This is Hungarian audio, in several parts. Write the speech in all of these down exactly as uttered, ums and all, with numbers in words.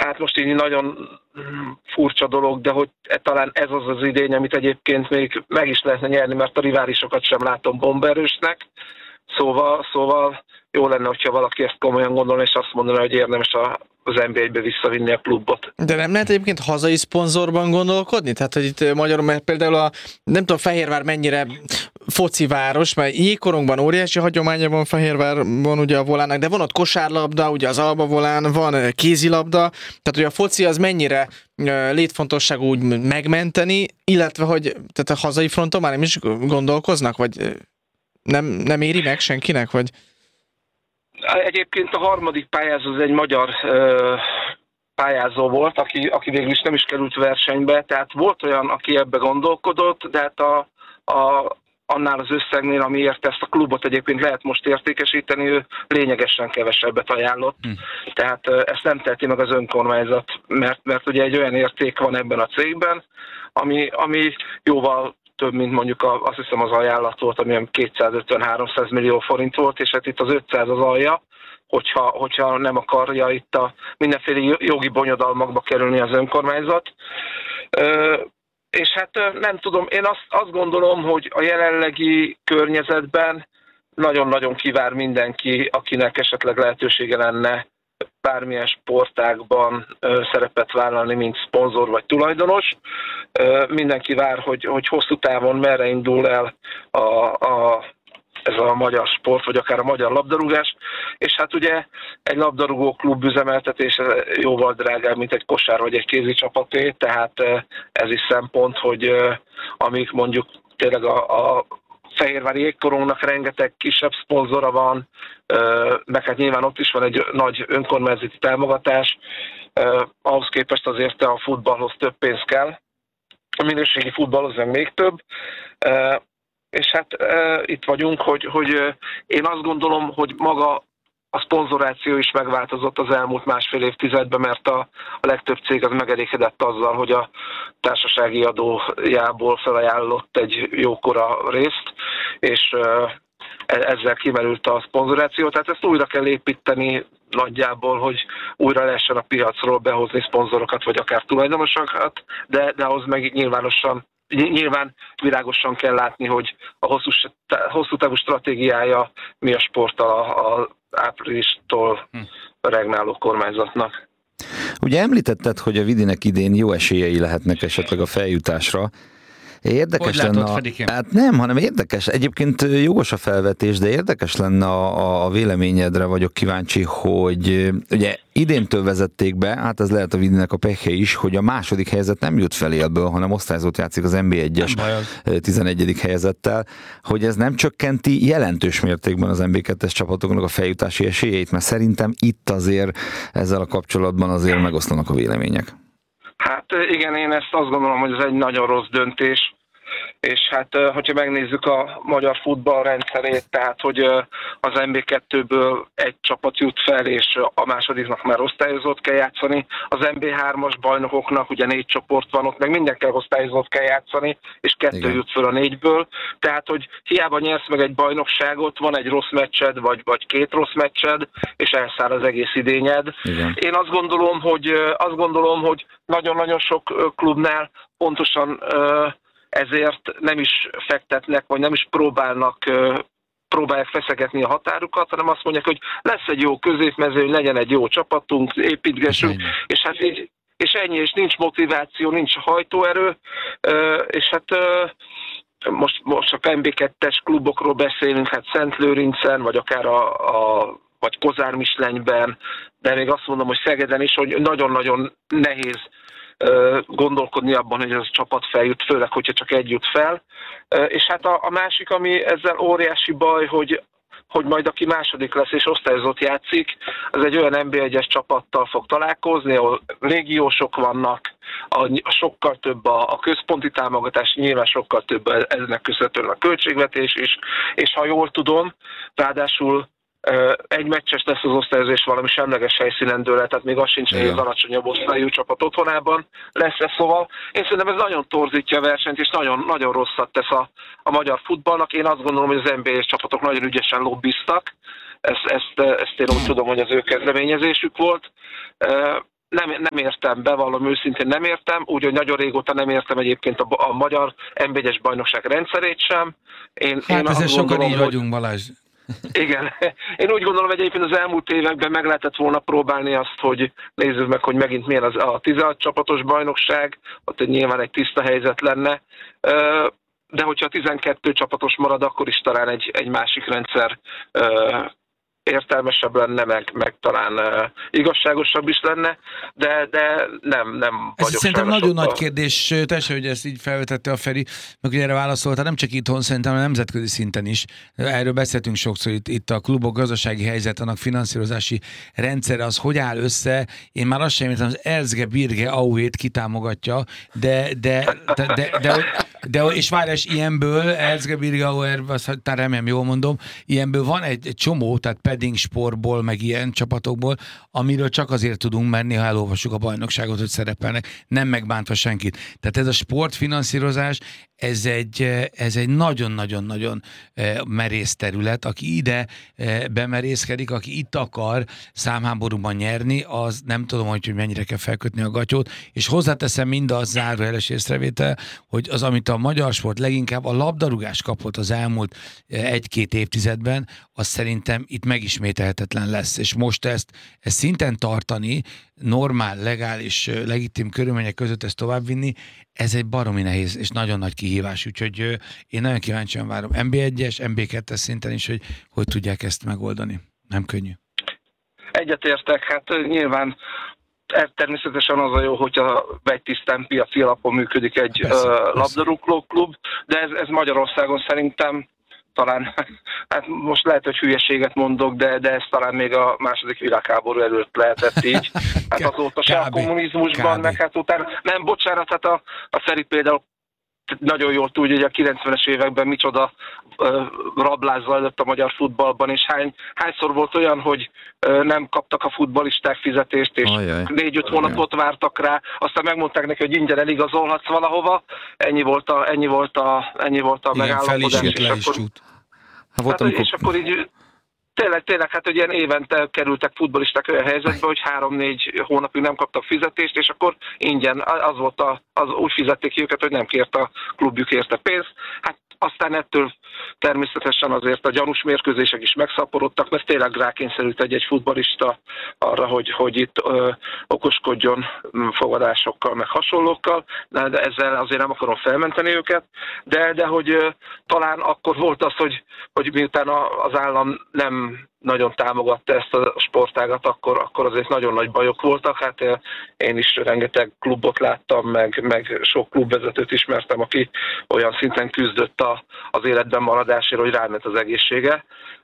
hát most így nagyon furcsa dolog, de hogy talán ez az az idény, amit egyébként még meg is lehetne nyerni, mert a riválisokat sem látom bombaerősnek. Szóval, szóval jó lenne, hogyha valaki ezt komolyan gondolna, és azt mondaná, hogy érdemes az en bé egybe visszavinni a klubot. De nem lehet egyébként hazai szponzorban gondolkodni? Tehát, hogy itt magyarul, mert például a, nem tudom, Fehérvár mennyire fociváros, mert jégkorongban óriási hagyománya van Fehérvárban ugye a volánnak, de van ott kosárlabda, ugye az Alba volán, van kézilabda, tehát hogy a foci az mennyire létfontosságú úgy megmenteni, illetve hogy tehát a hazai fronton már nem is gondolkoznak, vagy nem, nem éri meg senkinek, vagy... Egyébként a harmadik pályázó az egy magyar ö, pályázó volt, aki, aki végül is nem is került versenybe, tehát volt olyan, aki ebbe gondolkodott, de hát a, a, annál az összegnél, amiért ezt a klubot egyébként lehet most értékesíteni, ő lényegesen kevesebbet ajánlott. Hm. Tehát ö, ezt nem teheti meg az önkormányzat, mert, mert ugye egy olyan érték van ebben a cégben, ami, ami jóval több, mint mondjuk a, azt hiszem az ajánlat volt, ami kétszázötven-háromszáz millió forint volt, és hát itt az ötszáz az alja, hogyha, hogyha nem akarja itt a mindenféle jogi bonyodalmakba kerülni az önkormányzat. Ö, és hát nem tudom, én azt, azt gondolom, hogy a jelenlegi környezetben nagyon-nagyon kivár mindenki, akinek esetleg lehetősége lenne bármilyen sportágban ö, szerepet vállalni, mint szponzor vagy tulajdonos. Ö, mindenki vár, hogy, hogy hosszú távon merre indul el a, a, ez a magyar sport, vagy akár a magyar labdarúgás. És hát ugye egy labdarúgó klub üzemeltetése jóval drágább, mint egy kosár vagy egy kézi csapaté, tehát ez is szempont, hogy amíg mondjuk tényleg a, a Fehérvári Jégkorongnak rengeteg kisebb szponzora van, meg hát nyilván ott is van egy nagy önkormányzati támogatás, ahhoz képest azért a futballhoz több pénz kell, a minőségi futballhoz meg még több, és hát itt vagyunk, hogy, hogy én azt gondolom, hogy maga a szponzoráció is megváltozott az elmúlt másfél évtizedben, mert a, a legtöbb cég az megelégedett azzal, hogy a társasági adójából felajánlott egy jókora részt, és ezzel kimerült a szponzoráció. Tehát ezt újra kell építeni nagyjából, hogy újra lehessen a piacról behozni szponzorokat, vagy akár tulajdonosokat, de, de ahhoz meg nyilvánosan Nyilván világosan kell látni, hogy a hosszú, hosszú távú stratégiája mi a sporttal az áprilistól regnáló kormányzatnak. Ugye említetted, hogy a Vidinek idén jó esélyei lehetnek esetleg a feljutásra. Érdekes hogy lenne, látod, a, hát nem, hanem érdekes, egyébként jogos a felvetés, de érdekes lenne a, a véleményedre, vagyok kíváncsi, hogy ugye idéntől vezették be, hát ez lehet a Vidinek a pekhe is, hogy a második helyzet nem jut fel élből, hanem osztályzót játszik az en bé egyes tizenegyedik helyezettel, hogy ez nem csökkenti jelentős mértékben az en bé kettes csapatoknak a feljutási esélyeit, mert szerintem itt azért ezzel a kapcsolatban azért megoszlanak a vélemények. Hát igen, én ezt azt gondolom, hogy ez egy nagyon rossz döntés, és hát hogyha megnézzük a magyar futball rendszerét, tehát hogy az en bé kettőből egy csapat jut fel, és a másodiknak már osztályozót kell játszani, az en bé hármas bajnokoknak ugye négy csoport van, ott meg mindenkel osztályozót kell játszani, és kettő igen. jut fel a négyből, tehát hogy hiába nyersz meg egy bajnokságot, van egy rossz meccsed, vagy, vagy két rossz meccsed, és elszáll az egész idényed. Igen. Én azt gondolom, hogy azt gondolom, hogy nagyon-nagyon sok klubnál pontosan ezért nem is fektetnek, vagy nem is próbálnak, próbálják feszegetni a határukat, hanem azt mondják, hogy lesz egy jó középmezőny, legyen egy jó csapatunk, építgessünk, és hát így, és ennyi, és nincs motiváció, nincs hajtóerő, és hát most, most a en bé kettes klubokról beszélünk, hát Szentlőrincen, vagy akár a, a vagy Kozármislenyben, de még azt mondom, hogy Szegeden is, hogy nagyon-nagyon nehéz gondolkodni abban, hogy ez a csapat feljut, főleg, hogyha csak egy jut fel. És hát a, a másik, ami ezzel óriási baj, hogy, hogy majd aki második lesz és osztályozott játszik, az egy olyan en bé egyes csapattal fog találkozni, ahol légiósok vannak, a, a sokkal több a, a központi támogatás, nyilván sokkal több ennek köszönhetően a költségvetés is, és ha jól tudom, ráadásul egy meccses lesz az osztályozás valami semleges helyszínen dől el, tehát még az sincs, hogy az alacsonyabb osztályú csapat otthonában lesz ez, szóval én szerintem ez nagyon torzítja a versenyt, és nagyon, nagyon rosszat tesz a, a magyar futballnak. Én azt gondolom, hogy az en bé egyes csapatok nagyon ügyesen lobbiztak, ezt, ezt, ezt én úgy tudom, hogy az ő kezdeményezésük volt, nem, nem értem, bevallom őszintén nem értem, úgyhogy nagyon régóta nem értem egyébként a, a magyar en bé egyes bajnokság rendszerét sem. Én, hát én ezzel sokan gondolom, így hogy... vagyunk, Balázs. Igen. Én úgy gondolom, hogy egyébként az elmúlt években meg lehetett volna próbálni azt, hogy nézzük meg, hogy megint milyen az a tizenhat csapatos bajnokság, ott nyilván egy tiszta helyzet lenne, de hogyha a tizenkettő csapatos marad, akkor is talán egy, egy másik rendszer értelmesebb lenne, meg, meg talán uh, igazságosabb is lenne, de, de nem, nem Ez vagyok szerintem nagyon a... nagy kérdés, teljesen, hogy ezt így felvetette a Feri, meg ugye erre válaszolta, nem csak itthon, szerintem a nemzetközi szinten is. Erről beszéltünk sokszor itt, itt a klubok gazdasági helyzet, annak finanszírozási rendszere, az hogy áll össze. Én már azt sem értem, az Erzge Birge Auét kitámogatja, de, de, de, de, de, de, de és várj, és ilyenből, Erzge Birge Auer, azt remélem jól mondom, ilyenből van egy, egy csomó, tehát Pedding sportból, meg ilyen csapatokból, amiről csak azért tudunk, mert néha elolvassuk a bajnokságot, hogy szerepelnek, nem megbántva senkit. Tehát ez a sportfinanszírozás, ez egy, ez egy nagyon-nagyon-nagyon merész terület. Aki ide bemerészkedik, aki itt akar számháborúban nyerni, az nem tudom, hogy mennyire kell felkötni a gatyót, és hozzáteszem mindaz zárójeles észrevétel, hogy az, amit a magyar sport leginkább a labdarúgás kapott az elmúlt egy-két évtizedben, az szerintem itt megismételhetetlen lesz. És most ezt, ezt szinten tartani, normál, legális, legitim körülmények között ezt továbbvinni, ez egy baromi nehéz és nagyon nagy kihívás, úgyhogy én nagyon kíváncsian várom en bé egyes, en bé kettes szinten is, hogy hogy tudják ezt megoldani. Nem könnyű. Egyetértek, hát nyilván természetesen az a jó, hogyha egy tisztán piaci alapon működik egy labdarúgó klub, de ez, ez Magyarországon szerintem talán, hát most lehet, hogy hülyeséget mondok, de, de ez talán még a második világháború előtt lehetett így. Hát azóta se a kommunizmusban, meg hát utána, nem, bocsánat, hát a, a Feri például nagyon jól tudja, hogy a kilencvenes években micsoda uh, rablás zajlott a magyar futballban, és hány, hányszor volt olyan, hogy uh, nem kaptak a futballisták fizetést, és négy-öt hónapot vártak rá, aztán megmondták neki, hogy ingyen eligazolhatsz valahova, ennyi volt a, ennyi volt a, ennyi volt a igen, megállapodás. És, és, akkor, hát, volt, hát, amikor... és akkor így Tényleg, tényleg, hát hogy ilyen évente kerültek futballisták olyan helyzetbe, hogy három-négy hónapig nem kaptak fizetést, és akkor ingyen, az volt a, az úgy fizették ki őket, hogy nem kért a klubjuk érte pénzt. Hát aztán ettől természetesen azért a gyanús mérkőzések is megszaporodtak, mert tényleg rákényszerült egy-egy futballista arra, hogy, hogy itt ö, okoskodjon fogadásokkal, meg hasonlókkal, de, de ezzel azért nem akarom felmenteni őket, de, de hogy ö, talán akkor volt az, hogy, hogy miután a, az állam nem nagyon támogatta ezt a sportágat, akkor, akkor azért nagyon nagy bajok voltak. Hát én is rengeteg klubot láttam, meg, meg sok klubvezetőt ismertem, aki olyan szinten küzdött a, az életben maradásért, hogy ráment az egészsége.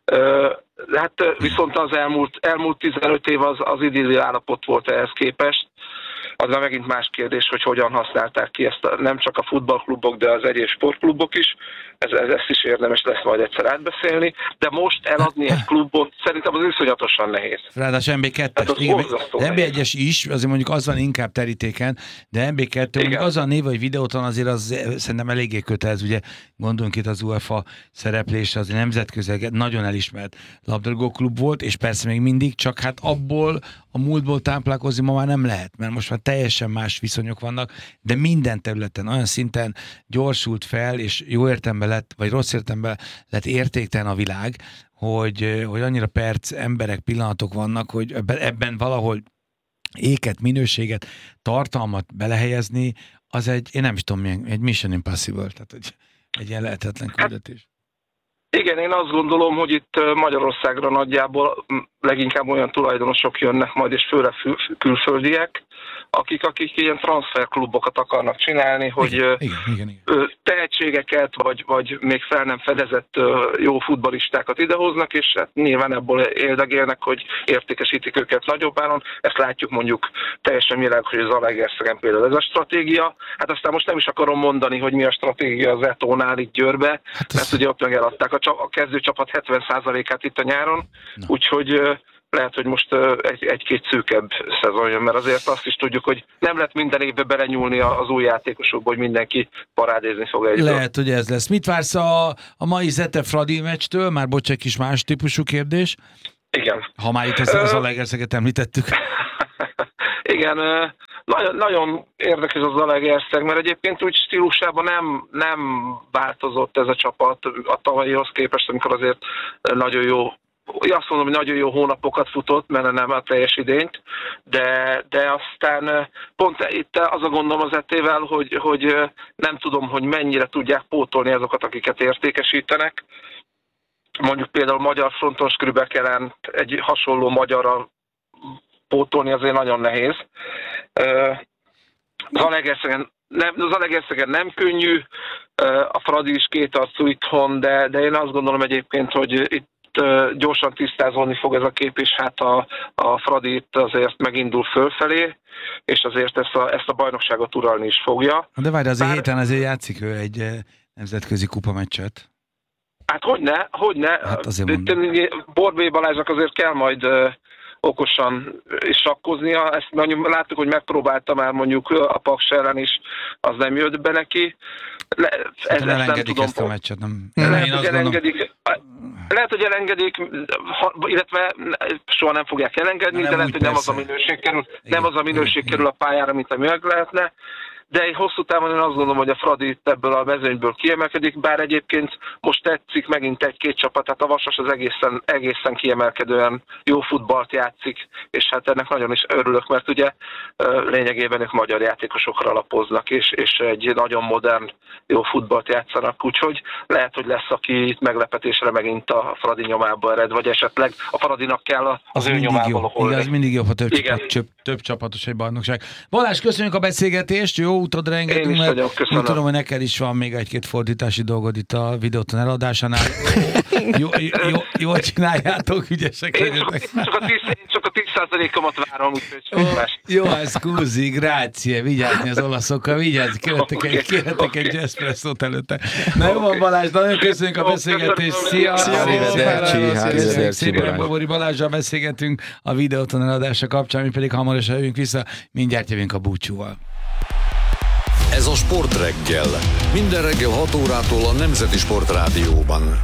Hát viszont az elmúlt, elmúlt tizenöt év az, az idilli állapot volt ehhez képest. Az már megint más kérdés, hogy hogyan használták ki ezt a, nem csak a futballklubok, de az egyéb sportklubok is. Ez, ez, ezt is érdemes lesz majd egyszer átbeszélni. De most eladni egy klubot szerintem az iszonyatosan nehéz. Ráadásul en bé kettes. Hát en bé egyes is, azért mondjuk az van inkább terítéken, de en bé kettő, mondjuk az a név, hogy videóton azért az szerintem eléggé kötelez, ugye gondolunk itt az UEFA szereplésre, az nemzetközi nagyon elismert labdarúgóklub volt, és persze még mindig, csak hát abból a múltból táplálkozni ma már nem lehet, mert most már teljesen más viszonyok vannak, de minden területen olyan szinten gyorsult fel, és jó értelemben lett, vagy rossz értelemben lett értéktelen a világ, hogy, hogy annyira perc, emberek, pillanatok vannak, hogy ebben, ebben valahol éket, minőséget, tartalmat belehelyezni, az egy, én nem is tudom milyen, egy mission impossible, tehát egy, egy ilyen lehetetlen küldetés. Igen, én azt gondolom, hogy itt Magyarországra nagyjából leginkább olyan tulajdonosok jönnek majd, és főleg külföldiek, akik, akik ilyen transferklubokat akarnak csinálni, hogy igen, igen, igen, igen. tehetségeket, vagy, vagy még fel nem fedezett jó futballistákat idehoznak, és hát nyilván ebből érdegélnek, hogy értékesítik őket nagyobb áron. Ezt látjuk mondjuk teljesen világos, hogy az Zalaegerszegen például ez a stratégia. Hát aztán most nem is akarom mondani, hogy mi a stratégia az Etónál itt Győrbe, hát mert ugye ott meg eladták a, a kezdőcsapat hetven százalékát itt a nyáron, no. Úgyhogy lehet, hogy most egy, egy-két szűkebb szezon jön, mert azért azt is tudjuk, hogy nem lehet minden évben belenyúlni az új játékosokba, hogy mindenki parádézni fog egyből. Lehet, hogy ez lesz. Mit vársz a, a mai Zete Fradi meccstől? Már bocs, egy kis más típusú kérdés. Igen. Ha már itt az, az Zalaegerszeget említettük. Igen, nagyon, nagyon érdekes az Zalaegerszeg, mert egyébként úgy stílusában nem, nem változott ez a csapat a tavalyihoz képest, amikor azért nagyon jó, azt mondom, hogy nagyon jó hónapokat futott, mert nem a teljes idényt, de, de aztán pont itt az a gondom az etével, hogy, hogy nem tudom, hogy mennyire tudják pótolni azokat, akiket értékesítenek. Mondjuk például magyar fronton Skrübekelen egy hasonló magyarral pótolni azért nagyon nehéz. Zalaegerszegen nem, Zalaegerszegen nem könnyű, a Fradi is kétarcú itthon, de, de én azt gondolom egyébként, hogy itt gyorsan tisztázolni fog ez a kép, és hát a, a Fradi itt azért megindul fölfelé, és azért ezt a, ezt a bajnokságot uralni is fogja. De várj, azért Bár... héten azért játszik ő egy nemzetközi kupameccset. Hát hogyne, hogyne. Hát azért Borbély Balázsnak azért kell majd uh, okosan is sakkoznia. Ezt mondjuk láttuk, hogy megpróbálta már mondjuk a Paks ellen is, az nem jött be neki. Le, ez, nem elengedik ezt a meccset, nem? Lehet, hogy elengedik, lehet, hogy elengedik, illetve soha nem fogják elengedni, nem, de lehet, hogy nem az a minőség kerül, nem az a minőség kerül a pályára, mint ami meg lehetne. De egy hosszú távon én azt gondolom, hogy a Fradi ebből a mezőnyből kiemelkedik, bár egyébként most tetszik megint egy-két csapat, tehát a Vasas az egészen, egészen kiemelkedően jó futballt játszik, és hát ennek nagyon is örülök, mert ugye lényegében ők magyar játékosokra alapoznak, és, és egy nagyon modern, jó futballt játszanak, úgyhogy lehet, hogy lesz, aki itt meglepetésre megint a Fradi nyomába ered, vagy esetleg a Fradinak kell az, az ő nyomába holni. Igen, az mindig jobb, ha több, csapat, több, több csapatos egy bajnokság. Balázs, köszönjük a beszélgetést, jó utadra engedünk, mert úgy tudom, hogy neked is van még egy-két fordítási dolgod itt a videóton eladásánál. Jó, jó, jól csináljátok, ügyesek legyetek. Én csak a tíz százalékomat várom, úgyhogy jó, ez scusi, grazie, vigyázni az olaszokkal, vigyázni, kérhetek okay, egy, kérhetek okay. egy espresszót előtte. Na jó van, Balázs, nagyon köszönjük a beszélgetést, szia! Szia! Szépen Bobori Balázsral beszélgetünk a videóton eladása kapcsán, mi pedig hamarosan jövünk vissza, mindjárt jövünk a búcsúval. Ez a Sportreggel. Minden reggel hat órától a Nemzeti Sportrádióban.